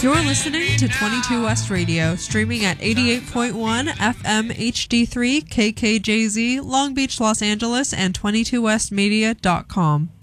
You're listening to 22 West Radio, streaming at 88.1 FM HD3 KKJZ, Long Beach, Los Angeles, and 22westmedia.com.